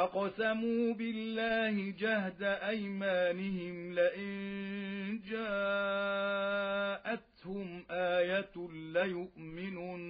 وأقسموا بالله جهد أيمانهم لئن جاءتهم آية ليؤمنن